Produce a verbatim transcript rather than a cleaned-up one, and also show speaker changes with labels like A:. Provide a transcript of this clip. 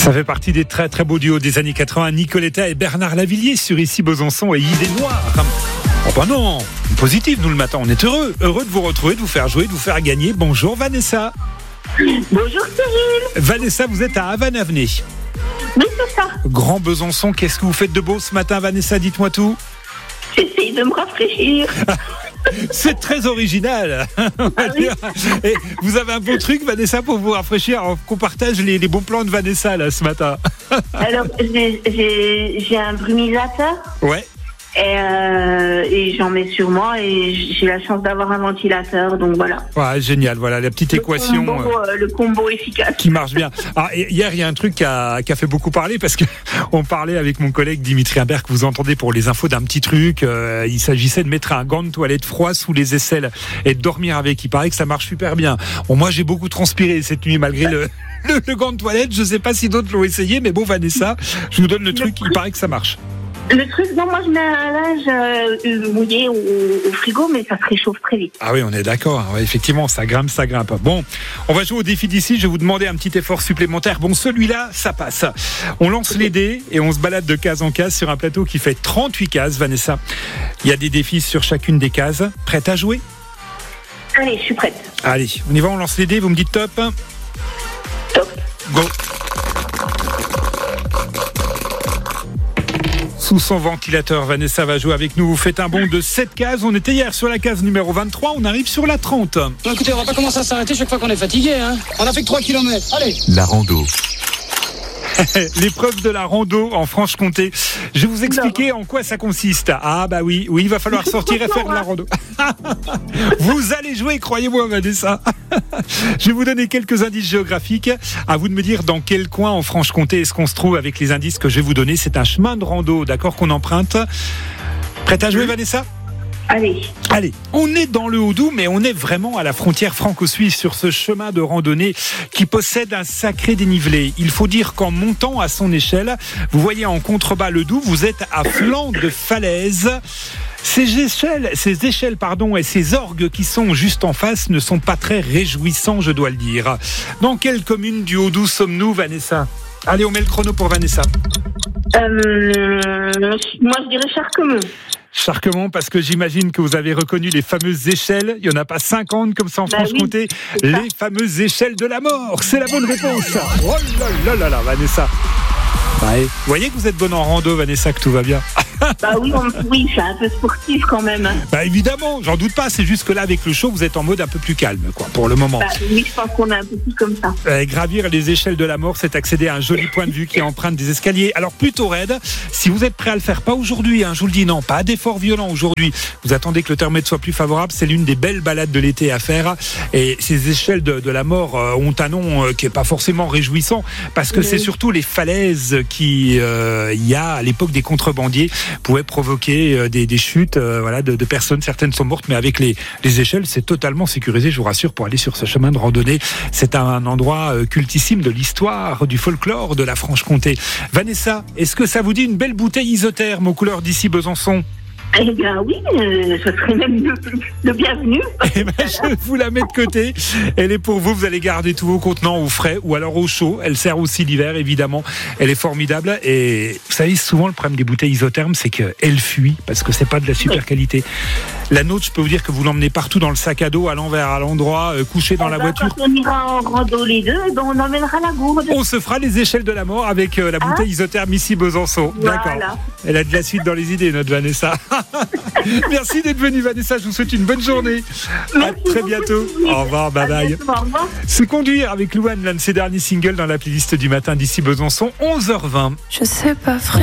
A: Ça fait partie des très très beaux duos des années quatre-vingts, Nicoletta et Bernard Lavilliers sur Ici Besançon et Idée Noire. Oh bah non, positif nous le matin, on est heureux, heureux de vous retrouver, de vous faire jouer, de vous faire gagner. Bonjour Vanessa.
B: Bonjour Cyril.
A: Vanessa, vous êtes à Havane-Avenay.
B: Oui, c'est ça.
A: Grand Besançon, qu'est-ce que vous faites de beau ce matin Vanessa, dites-moi tout.
B: J'essaye de me rafraîchir.
A: C'est très original.
B: Ah oui.
A: Et vous avez un beau truc Vanessa pour vous rafraîchir, alors qu'on partage les, les bons plans de Vanessa là ce matin.
B: Alors, j'ai, j'ai, j'ai un brumisateur.
A: Ouais.
B: Et, euh, et j'en mets sur moi et j'ai la chance d'avoir un ventilateur, donc voilà.
A: Ouais, génial, voilà la petite
B: Le
A: équation
B: combo, euh, le combo efficace
A: qui marche bien. Alors, hier, il y a un truc qui a, qui a fait beaucoup parler parce que on parlait avec mon collègue Dimitri Imbert, que vous entendez pour les infos, d'un petit truc. Euh, il s'agissait de mettre un gant de toilette froid sous les aisselles et de dormir avec. Il paraît que ça marche super bien. Bon, moi, j'ai beaucoup transpiré cette nuit malgré le, le, le gant de toilette. Je sais pas si d'autres l'ont essayé, mais bon, Vanessa, je vous donne le truc. Il paraît que ça marche.
B: Le truc, non, moi je mets un linge euh, mouillé au, au frigo, mais ça se réchauffe très vite.
A: Ah oui, on est d'accord. Ouais, effectivement, ça grimpe, ça grimpe. Bon, on va jouer au défi d'ici. Je vais vous demander un petit effort supplémentaire. Bon, celui-là, ça passe. On lance les dés et on se balade de case en case sur un plateau qui fait trente-huit cases, Vanessa. Il y a des défis sur chacune des cases. Prête à jouer ?
B: Allez, je suis prête.
A: Allez, on y va, on lance les dés. Vous me dites top ?
B: Top.
A: Go. Sous son ventilateur, Vanessa va jouer avec nous. Vous faites un bond de sept cases. On était hier sur la case numéro vingt-trois. On arrive sur la trente.
C: Non, écoutez, on va pas commencer à s'arrêter chaque fois qu'on est fatigué. Hein. On a fait que trois kilomètres. Allez.
D: La rando.
A: L'épreuve de la rando en Franche-Comté. Je vais vous expliquer en quoi ça consiste. Ah bah oui, oui, il va falloir sortir et faire de la rando. Vous allez jouer, croyez-moi Vanessa. Je vais vous donner quelques indices géographiques. À vous de me dire dans quel coin en Franche-Comté est-ce qu'on se trouve avec les indices que je vais vous donner. C'est un chemin de rando, d'accord, qu'on emprunte. Prête à jouer Vanessa ?
B: Allez.
A: Allez, on est dans le Haut-Doubs, mais on est vraiment à la frontière franco-suisse sur ce chemin de randonnée qui possède un sacré dénivelé. Il faut dire qu'en montant à son échelle, vous voyez en contrebas le Doubs, vous êtes à flanc de falaise. Ces échelles, ces échelles pardon, et ces orgues qui sont juste en face ne sont pas très réjouissants, je dois le dire. Dans quelle commune du Haut-Doubs sommes-nous, Vanessa ? Allez, on met le chrono pour Vanessa.
B: Euh, moi, je dirais Charquemont.
A: Charquemont, parce que j'imagine que vous avez reconnu les fameuses échelles. Il n'y en a pas cinquante comme ça en
B: bah
A: Franche-Comté.
B: Oui,
A: les fameuses échelles de la mort. C'est la bonne réponse. Oh là là là là, Vanessa. Ouais. Vous voyez que vous êtes bonne en rando, Vanessa, que tout va bien.
B: Bah oui, on, oui, je suis un peu sportive quand même. Hein.
A: Bah évidemment, j'en doute pas. C'est juste que là, avec le chaud, vous êtes en mode un peu plus calme, quoi, pour le moment.
B: Bah oui, je pense qu'on est un peu plus comme ça.
A: Euh, gravir les échelles de la mort, c'est accéder à un joli point de vue qui emprunte des escaliers. Alors plutôt raide. Si vous êtes prêt à le faire, pas aujourd'hui, hein, je vous le dis, non, pas d'effort violent aujourd'hui. Vous attendez que le thermomètre soit plus favorable. C'est l'une des belles balades de l'été à faire. Et ces échelles de, de la mort euh, ont un nom euh, qui est pas forcément réjouissant, parce que oui. C'est surtout les falaises qui, il euh, y a à l'époque des contrebandiers, pouvaient provoquer Des, des chutes euh, voilà, de, de personnes. Certaines sont mortes, mais avec les, les échelles, c'est totalement sécurisé, je vous rassure, pour aller sur ce chemin de randonnée. C'est un endroit euh, cultissime de l'histoire, du folklore de la Franche-Comté. Vanessa, est-ce que ça vous dit une belle bouteille isotherme aux couleurs d'Ici Besançon ?
B: Eh bien oui, euh, ce serait même le, le bienvenu.
A: Eh ben, je vous la mets de côté. Elle est pour vous. Vous allez garder tous vos contenants au frais ou alors au chaud. Elle sert aussi l'hiver, évidemment. Elle est formidable. Et vous savez, souvent, le problème des bouteilles isothermes, c'est qu'elles fuient parce que c'est pas de la super qualité. La nôtre, je peux vous dire que vous l'emmenez partout dans le sac à dos, à l'envers, à l'endroit, euh, couché dans
B: eh
A: la
B: ben,
A: voiture.
B: Quand on ira en rando les deux, eh ben, on emmènera la gourde.
A: On se fera les échelles de la mort avec euh, la bouteille ah. isotherme Ici Besançon.
B: Voilà.
A: D'accord. Elle a de la suite dans les idées, notre Vanessa. Merci d'être venue, Vanessa. Je vous souhaite une bonne journée.
B: Merci
A: à très bientôt.
B: Beaucoup.
A: Au revoir, bye bye.
B: Au revoir.
A: Se conduire avec Louane, l'un de ses derniers singles dans la playlist du matin d'Ici Besançon, onze heures vingt.
E: Je sais pas, frère.